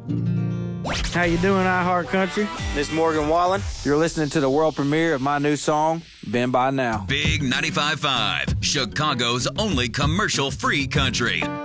How you doing, iHeart Country? This is Morgan Wallen. You're listening to the world premiere of my new song, Been By Now. Big 95.5, Chicago's only commercial-free country.